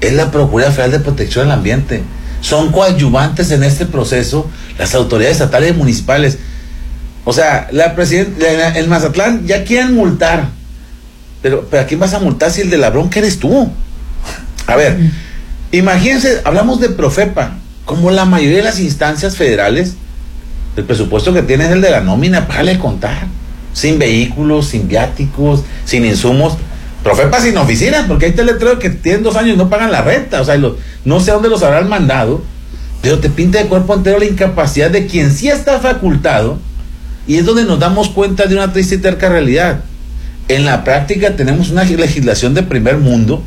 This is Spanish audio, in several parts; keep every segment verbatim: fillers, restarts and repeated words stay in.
es la Procuraduría Federal de Protección del Ambiente. Son coadyuvantes en este proceso las autoridades estatales y municipales. O sea, la presidenta, el Mazatlán ya quieren multar, pero, pero ¿a quién vas a multar si el de la bronca eres tú? A ver, imagínense, hablamos de Profepa, como la mayoría de las instancias federales, el presupuesto que tiene es el de la nómina, para contar, sin vehículos, sin viáticos, sin insumos. Profepa sin oficinas, porque hay teletreros que tienen dos años y no pagan la renta, o sea, los, no sé dónde los habrán mandado, pero te pinta de cuerpo entero la incapacidad de quien sí está facultado, y es donde nos damos cuenta de una triste y terca realidad. En la práctica tenemos una legislación de primer mundo,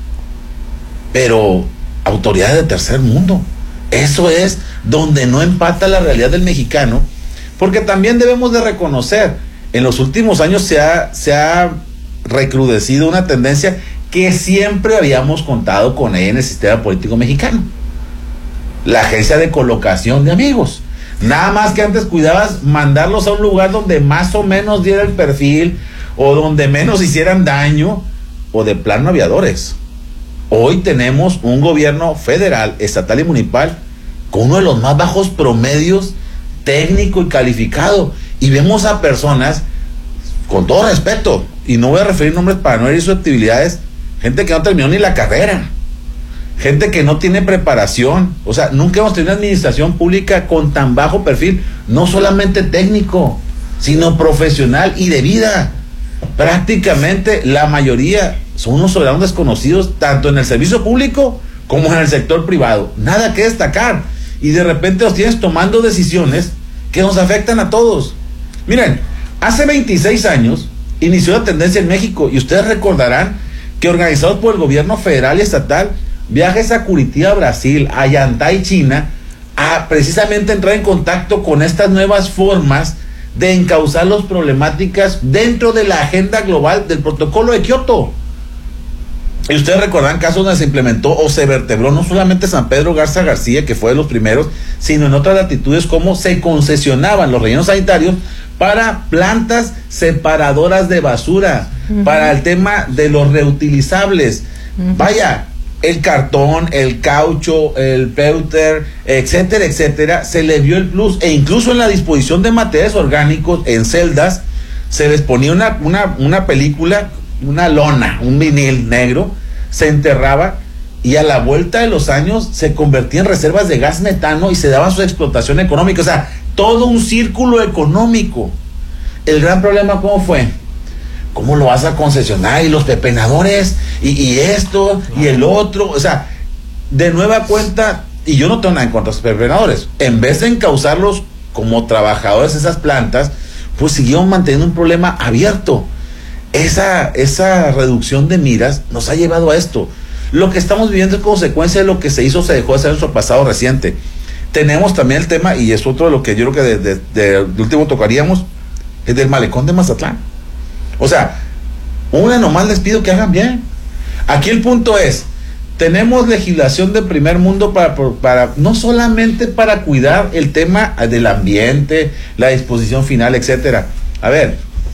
pero autoridades de tercer mundo. Eso es donde no empata la realidad del mexicano, porque también debemos de reconocer, en los últimos años se ha, se ha recrudecido una tendencia que siempre habíamos contado con ella en el sistema político mexicano: la agencia de colocación de amigos. Nada más que antes cuidabas mandarlos a un lugar donde más o menos diera el perfil, o donde menos hicieran daño, o de plano aviadores. Hoy tenemos un gobierno federal, estatal y municipal con uno de los más bajos promedios técnico y calificado, y vemos a personas, con todo respeto, y no voy a referir nombres para no herir susceptibilidades, gente que no terminó ni la carrera, gente que no tiene preparación. O sea, nunca hemos tenido una administración pública con tan bajo perfil, no solamente técnico, sino profesional y de vida. Prácticamente la mayoría son unos soberanos desconocidos, tanto en el servicio público como en el sector privado. Nada que destacar, y de repente los tienes tomando decisiones que nos afectan a todos. Miren, hace veintiséis años inició la tendencia en México, y ustedes recordarán que organizados por el gobierno federal y estatal, viajes a Curitiba, Brasil, a Yantai, China, a precisamente entrar en contacto con estas nuevas formas de encauzar las problemáticas dentro de la agenda global del protocolo de Kioto. Y ustedes recordarán casos donde se implementó o se vertebró no solamente San Pedro Garza García, que fue de los primeros, sino en otras latitudes, como se concesionaban los rellenos sanitarios para plantas separadoras de basura, uh-huh. para el tema de los reutilizables. Uh-huh. Vaya, el cartón, el caucho, el pewter, etcétera, etcétera, se le vio el plus, e incluso en la disposición de materiales orgánicos en celdas se les ponía una, una, una película, una lona, un vinil negro, se enterraba, y a la vuelta de los años se convertía en reservas de gas metano y se daba su explotación económica. O sea, todo un círculo económico. El gran problema, ¿cómo fue? ¿Cómo lo vas a concesionar? Y los pepenadores, y, y esto, y el otro. O sea, de nueva cuenta, y yo no tengo nada en contra de los pepenadores, en vez de encauzarlos como trabajadores de esas plantas, pues siguieron manteniendo un problema abierto. Esa, esa reducción de miras nos ha llevado a esto. Lo que estamos viviendo es consecuencia de lo que se hizo o se dejó de hacer en nuestro pasado reciente. Tenemos también el tema, y es otro de lo que yo creo que de, de, de, de último tocaríamos, es del malecón de Mazatlán. O sea, una nomás les pido que hagan bien. Aquí el punto es, tenemos legislación de primer mundo para, para no solamente para cuidar el tema del ambiente, la disposición final, etcétera. A ver,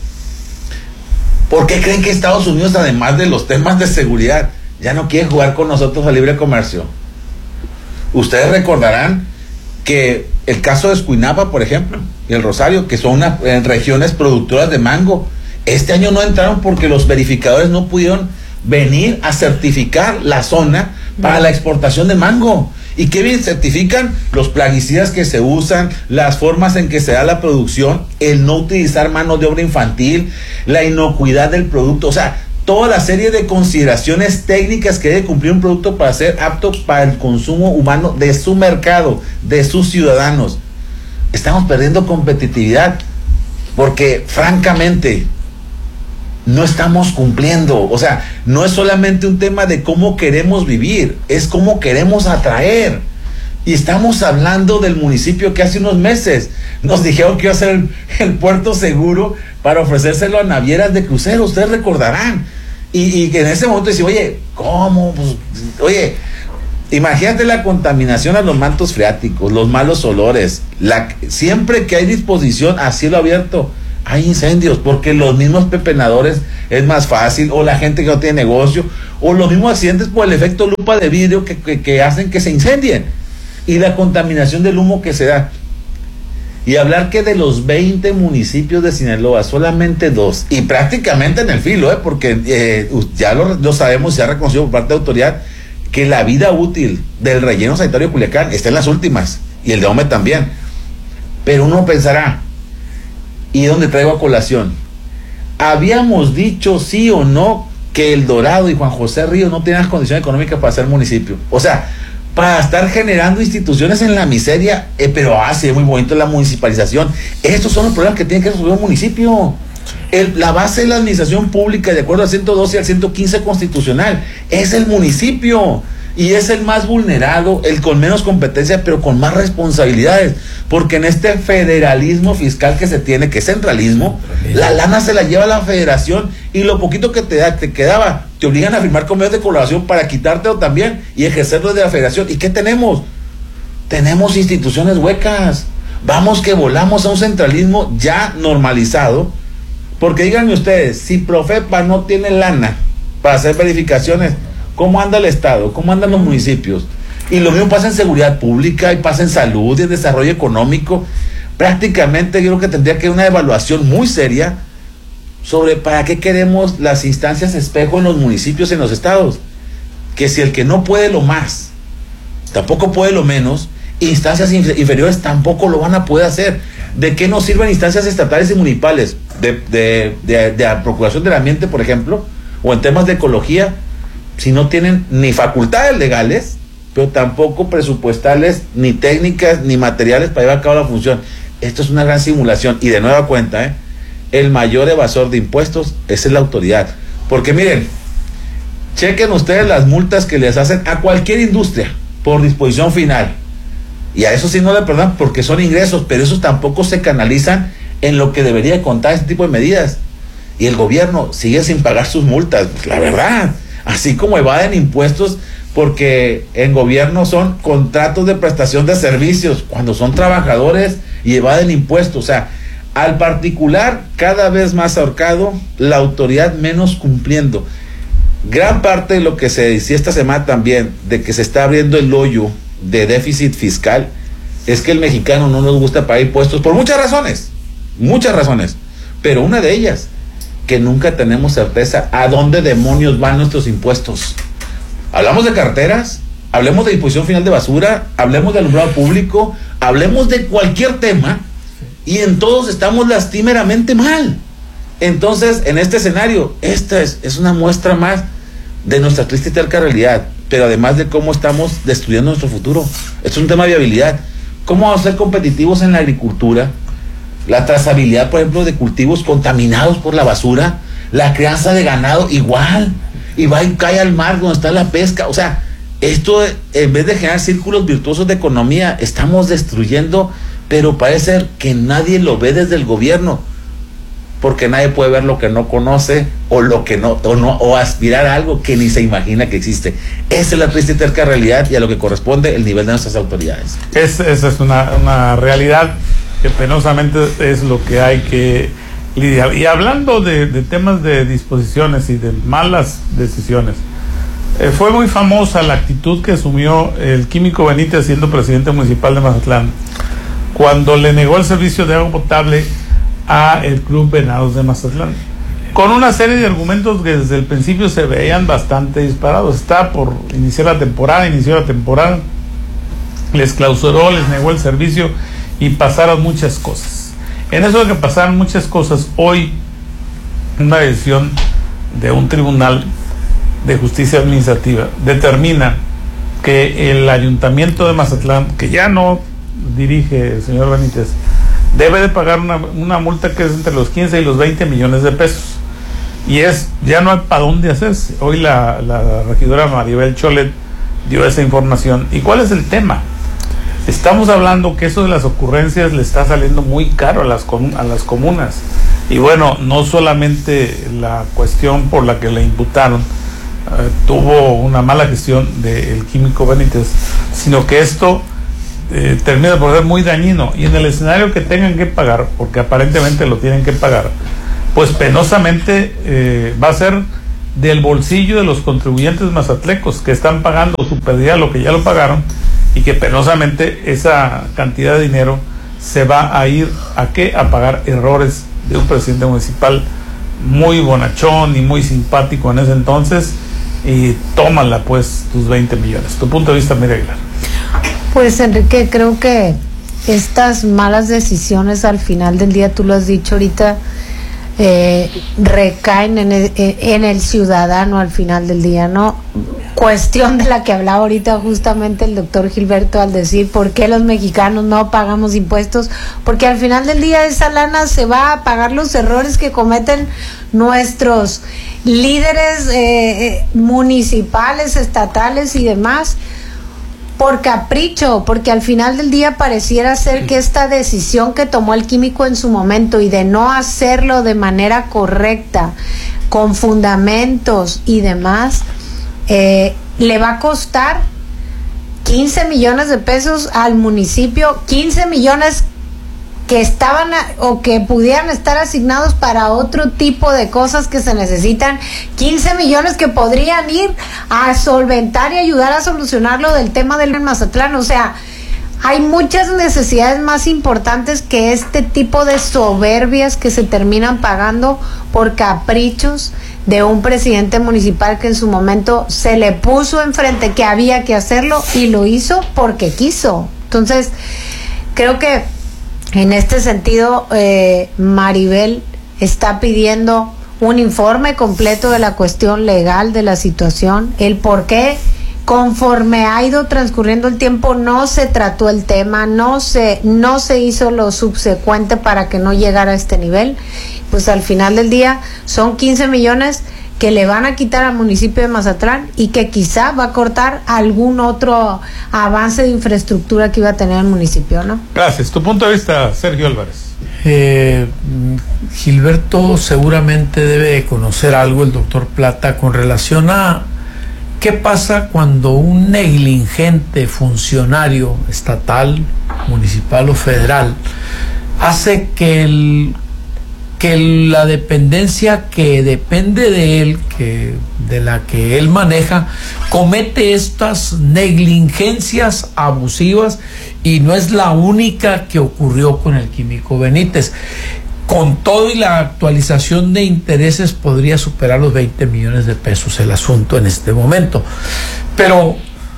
¿por qué creen que Estados Unidos, además de los temas de seguridad, ya no quiere jugar con nosotros a libre comercio? Ustedes recordarán que el caso de Escuinapa, por ejemplo, y el Rosario, que son una, en regiones productoras de mango, este año no entraron porque los verificadores no pudieron venir a certificar la zona para la exportación de mango. ¿Y qué bien certifican? Los plaguicidas que se usan, las formas en que se da la producción, el no utilizar mano de obra infantil, la inocuidad del producto. O sea, toda la serie de consideraciones técnicas que debe cumplir un producto para ser apto para el consumo humano de su mercado, de sus ciudadanos. Estamos perdiendo competitividad porque, francamente, no estamos cumpliendo. O sea, no es solamente un tema de cómo queremos vivir, es cómo queremos atraer. Y estamos hablando del municipio que hace unos meses nos dijeron que iba a ser el, el puerto seguro para ofrecérselo a navieras de crucero, ustedes recordarán. Y, y que en ese momento decía, oye, ¿cómo? Pues, oye, imagínate la contaminación a los mantos freáticos, los malos olores. La, siempre que hay disposición a cielo abierto, hay incendios, porque los mismos pepenadores es más fácil, o la gente que no tiene negocio, o los mismos accidentes por el efecto lupa de vidrio que, que, que hacen que se incendien, y la contaminación del humo que se da. Y hablar que de los veinte municipios de Sinaloa, solamente dos, y prácticamente en el filo, ¿eh? porque eh, ya lo, lo sabemos, se ha reconocido por parte de autoridad, que la vida útil del relleno sanitario de Culiacán está en las últimas, y el de Ome también. Pero uno pensará, ¿y dónde traigo a colación? Habíamos dicho sí o no que El Dorado y Juan José Ríos no tienen las condiciones económicas para ser municipio. O sea, para estar generando instituciones en la miseria, eh, pero ah, sí, es muy bonito la municipalización. Estos son los problemas que tiene que resolver un municipio. El, la base de la administración pública, de acuerdo al ciento doce y al ciento quince constitucional, es el municipio. Y es el más vulnerado, el con menos competencia, pero con más responsabilidades. Porque en este federalismo fiscal que se tiene, que es centralismo, la lana se la lleva la federación, y lo poquito que te da, te quedaba, te obligan a firmar convenios de colaboración para quitártelo también y ejercerlo desde la federación. ¿Y qué tenemos? Tenemos instituciones huecas. Vamos que volamos a un centralismo ya normalizado. Porque díganme ustedes, si Profepa no tiene lana para hacer verificaciones, ¿cómo anda el Estado? ¿Cómo andan los municipios? Y lo mismo pasa en seguridad pública, y pasa en salud y en desarrollo económico. Prácticamente yo creo que tendría que haber una evaluación muy seria sobre para qué queremos las instancias espejo en los municipios, en los estados. Que si el que no puede lo más, tampoco puede lo menos, instancias inferiores tampoco lo van a poder hacer. ¿De qué nos sirven instancias estatales y municipales? De, de, de, de la Procuración del Ambiente, por ejemplo, o en temas de ecología, si no tienen ni facultades legales, pero tampoco presupuestales, ni técnicas, ni materiales para llevar a cabo la función. Esto es una gran simulación, y de nueva cuenta, ¿eh? el mayor evasor de impuestos es la autoridad. Porque miren, chequen ustedes las multas que les hacen a cualquier industria por disposición final, y a eso sí no le perdonan porque son ingresos, pero esos tampoco se canalizan en lo que debería contar este tipo de medidas, y el gobierno sigue sin pagar sus multas, la verdad. Así como evaden impuestos, porque en gobierno son contratos de prestación de servicios, cuando son trabajadores, y evaden impuestos. O sea, al particular cada vez más ahorcado, la autoridad menos cumpliendo. Gran parte de lo que se decía esta semana también, de que se está abriendo el hoyo de déficit fiscal, es que el mexicano no nos gusta pagar impuestos por muchas razones, muchas razones, pero una de ellas, que nunca tenemos certeza a dónde demonios van nuestros impuestos. Hablamos de carteras, hablemos de disposición final de basura, hablemos de alumbrado público, hablemos de cualquier tema, y en todos estamos lastimeramente mal. Entonces, en este escenario, esta es, es una muestra más de nuestra triste y terca realidad, pero además de cómo estamos destruyendo nuestro futuro. Esto es un tema de viabilidad. ¿Cómo vamos a ser competitivos en la agricultura? La trazabilidad, por ejemplo, de cultivos contaminados por la basura, la crianza de ganado igual, y va y cae al mar donde está la pesca. O sea, esto, en vez de generar círculos virtuosos de economía, estamos destruyendo, pero parece ser que nadie lo ve desde el gobierno, porque nadie puede ver lo que no conoce, o lo que no, o no, o aspirar a algo que ni se imagina que existe. Esa es la triste y terca realidad, y a lo que corresponde el nivel de nuestras autoridades. Es, esa es una, una realidad que penosamente es lo que hay que lidiar. Y hablando de, de temas de disposiciones y de malas decisiones, eh, fue muy famosa la actitud que asumió el Químico Benítez siendo presidente municipal de Mazatlán, cuando le negó el servicio de agua potable a el Club Venados de Mazatlán, con una serie de argumentos que desde el principio se veían bastante disparados. Está por iniciar la temporada, inició la temporada, les clausuró, les negó el servicio, y pasaron muchas cosas. En eso de que pasaron muchas cosas, hoy una decisión de un tribunal de justicia administrativa determina que el ayuntamiento de Mazatlán, que ya no dirige el señor Benítez, debe de pagar una, una multa que es entre los quince y los veinte millones de pesos. Y es, ya no hay para dónde hacerse. Hoy la, la regidora Maribel Cholet dio esa información. ¿Y cuál es el tema? Estamos hablando que eso de las ocurrencias le está saliendo muy caro a las, a las comunas. Y bueno, no solamente la cuestión por la que le imputaron eh, tuvo una mala gestión del Químico Benítez, sino que esto eh, termina por ser muy dañino. Y en el escenario que tengan que pagar, porque aparentemente lo tienen que pagar, pues penosamente eh, va a ser del bolsillo de los contribuyentes mazatlecos que están pagando su pérdida, lo que ya lo pagaron, y que penosamente esa cantidad de dinero se va a ir a qué, a pagar errores de un presidente municipal muy bonachón y muy simpático en ese entonces, y tómala pues tus veinte millones. Tu punto de vista, Miriam Aguilar. Pues Enrique, creo que estas malas decisiones al final del día, tú lo has dicho ahorita, eh, recaen en el, en el ciudadano al final del día, ¿no? Cuestión de la que hablaba ahorita justamente el doctor Gilberto al decir por qué los mexicanos no pagamos impuestos, porque al final del día esa lana se va a pagar los errores que cometen nuestros líderes eh, municipales, estatales y demás, por capricho, porque al final del día pareciera ser que esta decisión que tomó el químico en su momento y de no hacerlo de manera correcta, con fundamentos y demás, eh, le va a costar quince millones de pesos al municipio, quince millones que estaban a, o que pudieran estar asignados para otro tipo de cosas que se necesitan, quince millones que podrían ir a solventar y ayudar a solucionar lo del tema del Mazatlán. O sea, hay muchas necesidades más importantes que este tipo de soberbias que se terminan pagando por caprichos de un presidente municipal que en su momento se le puso enfrente que había que hacerlo y lo hizo porque quiso. Entonces, creo que en este sentido, eh, Maribel está pidiendo un informe completo de la cuestión legal de la situación, el por qué conforme ha ido transcurriendo el tiempo no se trató el tema, no se, no se hizo lo subsecuente para que no llegara a este nivel. Pues al final del día son quince millones que le van a quitar al municipio de Mazatlán y que quizá va a cortar algún otro avance de infraestructura que iba a tener el municipio, ¿no? Gracias. Tu punto de vista, Sergio Álvarez. Eh, Gilberto seguramente debe de conocer algo, el doctor Plata, con relación a qué pasa cuando un negligente funcionario estatal, municipal o federal hace que el que la dependencia que depende de él, que de la que él maneja, comete estas negligencias abusivas, y no es la única que ocurrió con el químico Benítez. Con todo y la actualización de intereses podría superar los veinte millones de pesos el asunto en este momento. Pero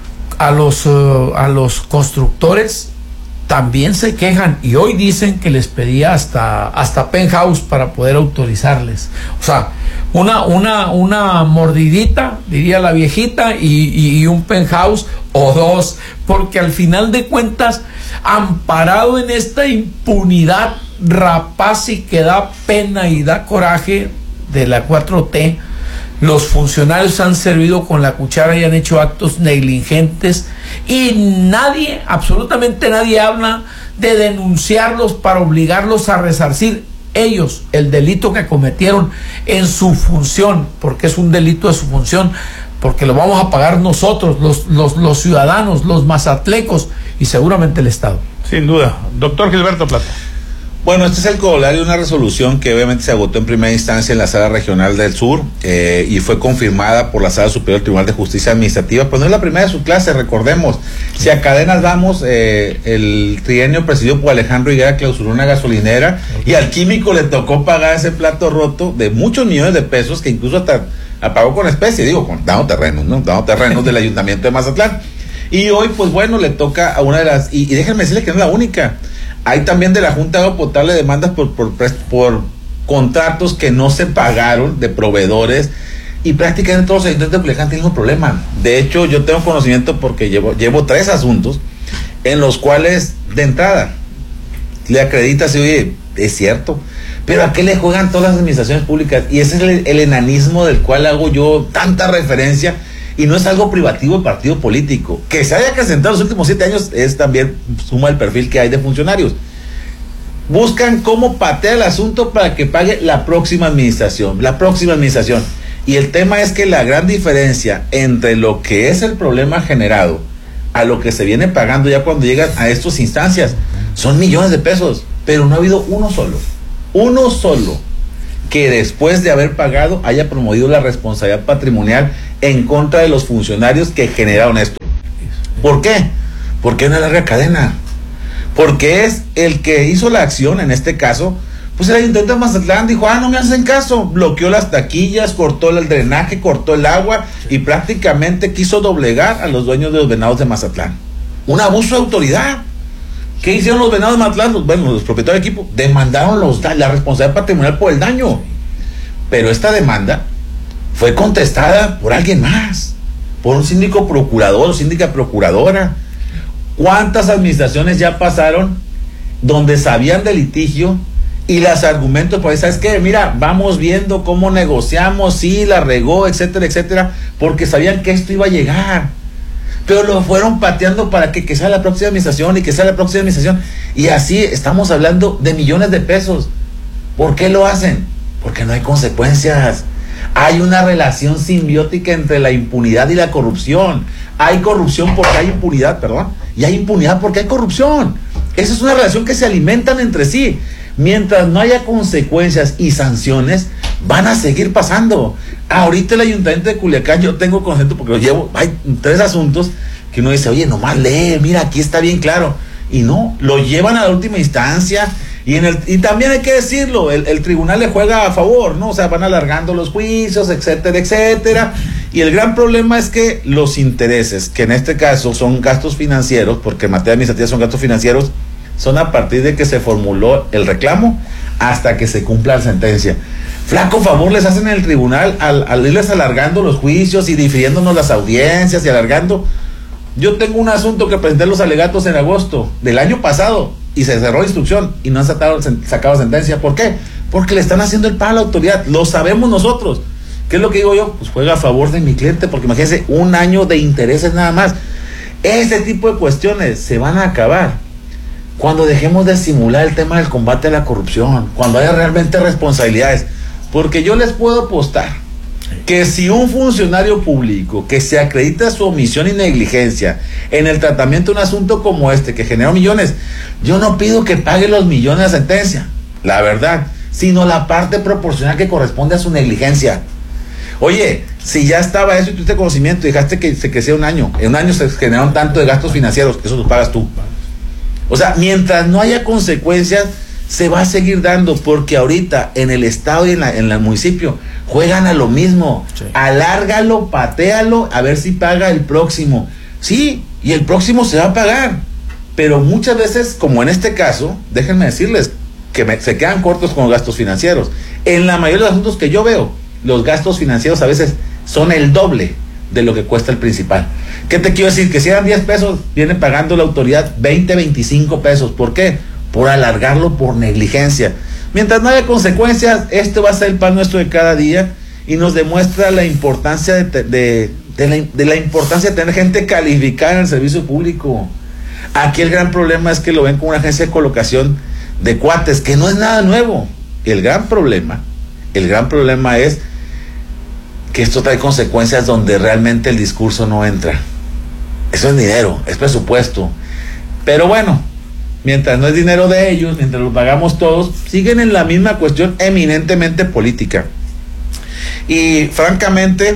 a los, uh, a los constructores también se quejan, y hoy dicen que les pedía hasta hasta penthouse para poder autorizarles. O sea, una una una mordidita, diría la viejita, y, y, y un penthouse o dos, porque al final de cuentas, amparado en esta impunidad rapaz y que da pena y da coraje de la cuatro T, los funcionarios han servido con la cuchara y han hecho actos negligentes, y nadie, absolutamente nadie, habla de denunciarlos para obligarlos a resarcir ellos el delito que cometieron en su función, porque es un delito de su función, porque lo vamos a pagar nosotros, los, los, los ciudadanos, los mazatlecos, y seguramente el Estado. Sin duda. Doctor Gilberto Plata. Bueno, este es el corolario de una resolución que obviamente se agotó en primera instancia en la Sala Regional del Sur eh, y fue confirmada por la Sala Superior del Tribunal de Justicia Administrativa, pues no es la primera de su clase, recordemos. Si a cadenas vamos, eh, el trienio presidido por Alejandro Higuera clausuró una gasolinera y al químico le tocó pagar ese plato roto de muchos millones de pesos, que incluso hasta pagó con especie, digo, con dando terrenos, ¿no? Dando terrenos del Ayuntamiento de Mazatlán. Y hoy, pues bueno, le toca a una de las, y, y déjenme decirles que no es la única. Hay también de la Junta de Agua Potable demandas por, por, por contratos que no se pagaron de proveedores, y prácticamente todos los ayuntamientos de Culiacán tienen un problema. De hecho, yo tengo conocimiento porque llevo, llevo tres asuntos en los cuales, de entrada, le acreditas y oye, es cierto, pero ¿a qué le juegan todas las administraciones públicas? Y ese es el, el enanismo del cual hago yo tanta referencia. Y no es algo privativo del partido político. Que se haya acrecentado los últimos siete años es también suma el perfil que hay de funcionarios. Buscan cómo patear el asunto para que pague la próxima administración, la próxima administración. Y el tema es que la gran diferencia entre lo que es el problema generado a lo que se viene pagando ya cuando llegan a estas instancias son millones de pesos, pero no ha habido uno solo, uno solo que después de haber pagado haya promovido la responsabilidad patrimonial en contra de los funcionarios que generaron esto. ¿Por qué? Porque hay una larga cadena. Porque es el que hizo la acción, en este caso, pues el Ayuntamiento de Mazatlán dijo, ah, no me hacen caso, bloqueó las taquillas, cortó el drenaje, cortó el agua y prácticamente quiso doblegar a los dueños de los venados de Mazatlán. Un abuso de autoridad. ¿Qué hicieron los venados de Mazatlán? Los, bueno, los propietarios del equipo demandaron los, la responsabilidad patrimonial por el daño. Pero esta demanda fue contestada por alguien más, por un síndico procurador o síndica procuradora. ¿Cuántas administraciones ya pasaron donde sabían del litigio y las argumentos, pues, ¿sabes qué? Mira, vamos viendo cómo negociamos, sí, la regó, etcétera, etcétera, porque sabían que esto iba a llegar. Pero lo fueron pateando para que, que sea la próxima administración y que sea la próxima administración. Y así estamos hablando de millones de pesos. ¿Por qué lo hacen? Porque no hay consecuencias. Hay una relación simbiótica entre la impunidad y la corrupción. Hay corrupción porque hay impunidad, perdón, y hay impunidad porque hay corrupción. Esa es una relación que se alimentan entre sí. Mientras no haya consecuencias y sanciones, van a seguir pasando. Ahorita el Ayuntamiento de Culiacán, yo tengo concepto porque lo llevo, hay tres asuntos que uno dice, oye, nomás lee, mira, aquí está bien claro. Y no, lo llevan a la última instancia. Y, en el, y también hay que decirlo, el, el tribunal le juega a favor, ¿no? O sea, van alargando los juicios, etcétera, etcétera. Y el gran problema es que los intereses, que en este caso son gastos financieros, porque en materia administrativa son gastos financieros, son a partir de que se formuló el reclamo hasta que se cumpla la sentencia. Flaco favor les hacen en el tribunal al, al irles alargando los juicios y difiriéndonos las audiencias y alargando. Yo tengo un asunto que presenté los alegatos en agosto del año pasado y se cerró la instrucción y no han sacado, sacado sentencia. ¿Por qué? Porque le están haciendo el pago a la autoridad. Lo sabemos nosotros. ¿Qué es lo que digo yo? Pues juega a favor de mi cliente, porque imagínense, un año de intereses nada más. Ese tipo de cuestiones se van a acabar cuando dejemos de simular el tema del combate a la corrupción, cuando haya realmente responsabilidades. Porque yo les puedo apostar que si un funcionario público que se acredita su omisión y negligencia en el tratamiento de un asunto como este, que generó millones, yo no pido que pague los millones de sentencia, la verdad, sino la parte proporcional que corresponde a su negligencia. Oye, si ya estaba eso y tuviste conocimiento y dejaste que se creciera un año, en un año se generaron tanto de gastos financieros, eso lo pagas tú. O sea, mientras no haya consecuencias, se va a seguir dando, porque ahorita en el estado y en, la, en el municipio juegan a lo mismo. Sí. Alárgalo, patéalo, a ver si paga el próximo. Sí, y el próximo se va a pagar. Pero muchas veces, como en este caso, déjenme decirles que me, se quedan cortos con los gastos financieros. En la mayoría de los asuntos que yo veo, los gastos financieros a veces son el doble de lo que cuesta el principal. ¿Qué te quiero decir? Que si eran diez pesos, viene pagando la autoridad veinte, veinticinco pesos. ¿Por qué? Por alargarlo por negligencia. Mientras no haya consecuencias, esto va a ser el pan nuestro de cada día y nos demuestra la importancia de, de, de, la, de la importancia de tener gente calificada en el servicio público. Aquí el gran problema es que lo ven como una agencia de colocación de cuates, que no es nada nuevo. El gran problema, el gran problema es que esto trae consecuencias donde realmente el discurso no entra. Eso es dinero, es presupuesto. Pero bueno, mientras no es dinero de ellos, mientras lo pagamos todos, siguen en la misma cuestión eminentemente política. Y francamente,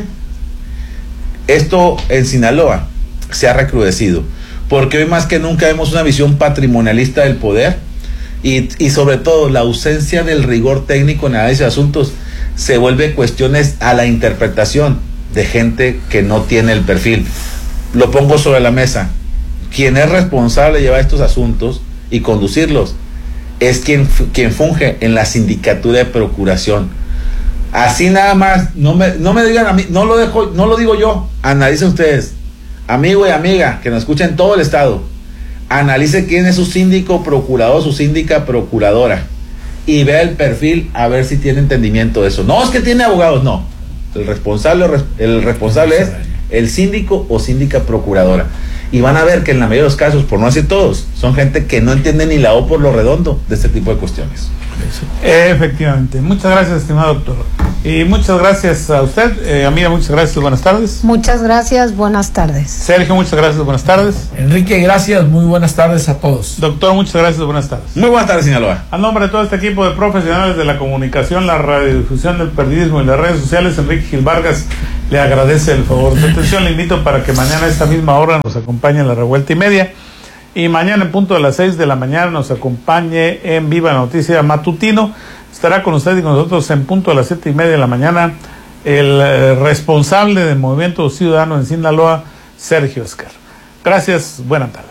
esto en Sinaloa se ha recrudecido, porque hoy más que nunca vemos una visión patrimonialista del poder y, y sobre todo la ausencia del rigor técnico en análisis de asuntos se vuelve cuestiones a la interpretación de gente que no tiene el perfil. Lo pongo sobre la mesa. Quien es responsable de llevar estos asuntos y conducirlos es quien, quien funge en la sindicatura de procuración. Así nada más, no me, no me digan a mí, no lo dejo, no lo digo yo, analicen ustedes, amigo y amiga que nos escuchen en todo el estado, analice quién es su síndico procurador, su síndica procuradora, y vea el perfil a ver si tiene entendimiento de eso. No es que tiene abogados, no. El responsable, el responsable es el síndico o síndica procuradora. Y van a ver que en la mayoría de los casos, por no decir todos, son gente que no entiende ni la O por lo redondo de este tipo de cuestiones. Efectivamente. Muchas gracias, estimado doctor. Y muchas gracias a usted, eh, Amira, muchas gracias, buenas tardes. Muchas gracias, buenas tardes. Sergio, muchas gracias, buenas tardes. Enrique, gracias, muy buenas tardes a todos. Doctor, muchas gracias, buenas tardes. Muy buenas tardes, Sinaloa. A nombre de todo este equipo de profesionales de la comunicación, la radiodifusión del periodismo y las redes sociales, Enrique Gil Vargas le agradece el favor de atención. Le invito para que mañana a esta misma hora nos acompañe en la revuelta y media. Y mañana en punto de las seis de la mañana nos acompañe en Viva Noticia Matutino. Estará con usted y con nosotros en punto de las siete y media de la mañana el eh, responsable del Movimiento Ciudadano en Sinaloa, Sergio Esquer. Gracias, buena tarde.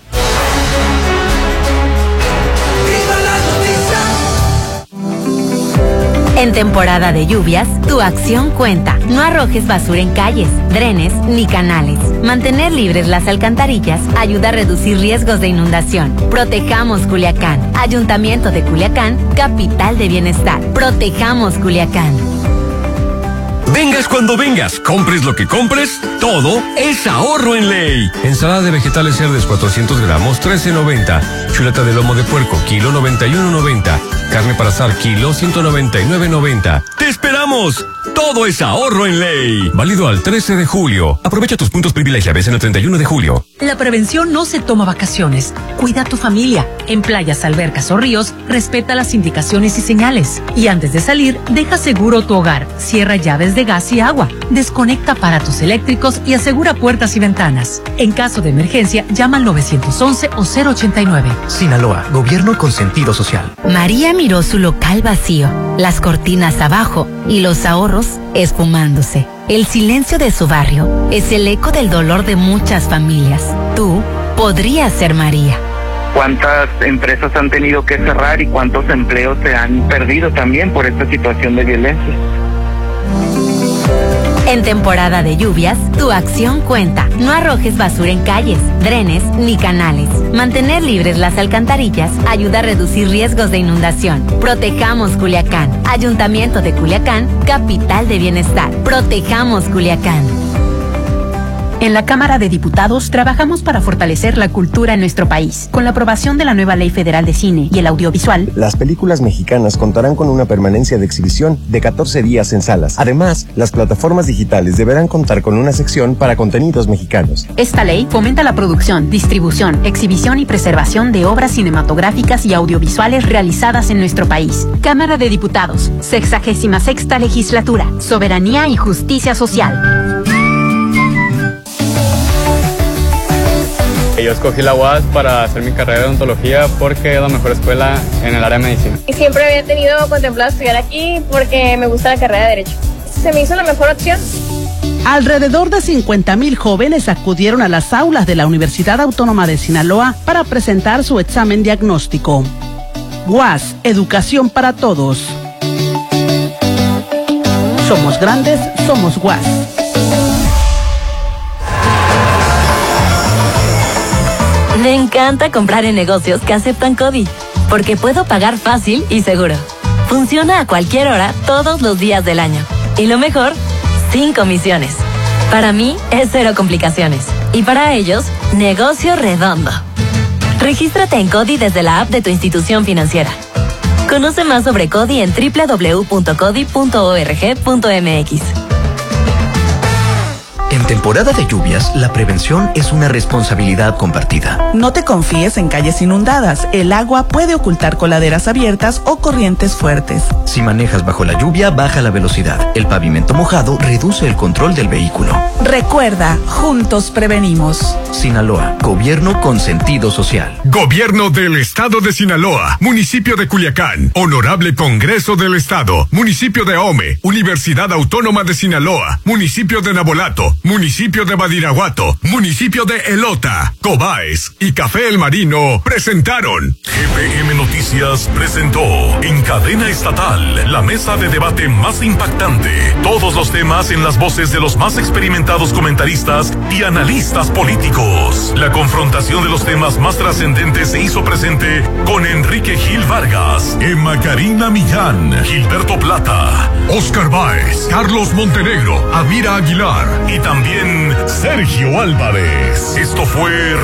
En temporada de lluvias, tu acción cuenta. No arrojes basura en calles, drenes ni canales. Mantener libres las alcantarillas ayuda a reducir riesgos de inundación. Protejamos Culiacán. Ayuntamiento de Culiacán, capital de bienestar. Protejamos Culiacán. Vengas cuando vengas, compres lo que compres, todo es ahorro en ley. Ensalada de vegetales cerdes cuatrocientos gramos, trece noventa. Chuleta de lomo de puerco, kilo noventa y uno noventa. Carne para asar, kilo ciento noventa y nueve noventa. ¡Te esperamos! Todo es ahorro en ley. Válido al trece de julio. Aprovecha tus puntos privilegiables en el treinta y uno de julio. La prevención no se toma vacaciones. Cuida a tu familia. En playas, albercas o ríos, respeta las indicaciones y señales. Y antes de salir, deja seguro tu hogar. Cierra llaves de gas y agua. Desconecta aparatos eléctricos y asegura puertas y ventanas. En caso de emergencia, llama al nueve once o cero ochenta y nueve. Sinaloa, gobierno con sentido social. María miró su local vacío, las cortinas abajo y los ahorros esfumándose. El silencio de su barrio es el eco del dolor de muchas familias. Tú podrías ser María. ¿Cuántas empresas han tenido que cerrar y cuántos empleos se han perdido también por esta situación de violencia? En temporada de lluvias, tu acción cuenta. No arrojes basura en calles, drenes ni canales. Mantener libres las alcantarillas ayuda a reducir riesgos de inundación. Protejamos Culiacán. Ayuntamiento de Culiacán, capital de bienestar. Protejamos Culiacán. En la Cámara de Diputados trabajamos para fortalecer la cultura en nuestro país. Con la aprobación de la nueva Ley Federal de Cine y el Audiovisual, las películas mexicanas contarán con una permanencia de exhibición de catorce días en salas. Además, las plataformas digitales deberán contar con una sección para contenidos mexicanos. Esta ley fomenta la producción, distribución, exhibición y preservación de obras cinematográficas y audiovisuales realizadas en nuestro país. Cámara de Diputados, sexagésima sexta legislatura, soberanía y justicia social. Yo escogí la U A S para hacer mi carrera de odontología porque es la mejor escuela en el área de medicina. Y siempre había tenido contemplado estudiar aquí porque me gusta la carrera de Derecho. Se me hizo la mejor opción. Alrededor de cincuenta mil jóvenes acudieron a las aulas de la Universidad Autónoma de Sinaloa para presentar su examen diagnóstico. U A S, educación para todos. Somos grandes, somos U A S. Me encanta comprar en negocios que aceptan CODI, porque puedo pagar fácil y seguro. Funciona a cualquier hora, todos los días del año. Y lo mejor, sin comisiones. Para mí, es cero complicaciones. Y para ellos, negocio redondo. Regístrate en CODI desde la app de tu institución financiera. Conoce más sobre CODI en doble u doble u doble u punto codi punto org punto m x. En temporada de lluvias, la prevención es una responsabilidad compartida. No te confíes en calles inundadas. El agua puede ocultar coladeras abiertas o corrientes fuertes. Si manejas bajo la lluvia, baja la velocidad. El pavimento mojado reduce el control del vehículo. Recuerda, juntos prevenimos. Sinaloa, gobierno con sentido social. Gobierno del Estado de Sinaloa, municipio de Culiacán, Honorable Congreso del Estado, municipio de Ahome, Universidad Autónoma de Sinaloa, municipio de Nabolato, municipio de Badiraguato, municipio de Elota, Cobaes y Café El Marino presentaron. G P M Noticias presentó en cadena estatal la mesa de debate más impactante. Todos los temas en las voces de los más experimentados comentaristas y analistas políticos. La confrontación de los temas más trascendentes se hizo presente con Enrique Gil Vargas, Emma Karina Millán, Gilberto Plata, Oscar Báez, Carlos Montenegro, Amira Aguilar y también Sergio Álvarez. Esto fue